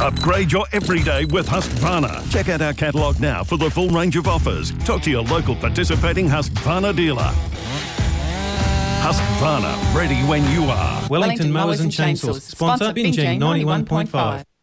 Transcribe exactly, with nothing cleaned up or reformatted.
Upgrade your everyday with Husqvarna. Check out our catalogue now for the full range of offers. Talk to your local participating Husqvarna dealer. Husqvarna, ready when you are. Wellington Mowers and Chainsaws. Sponsor Binjing ninety-one point five.